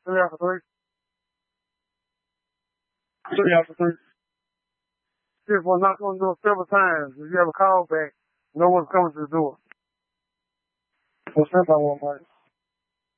3 after 3. 3 after 3. Shift will knock on the door several times. If you have a call back, no one's coming to the door. Well, since I want mine.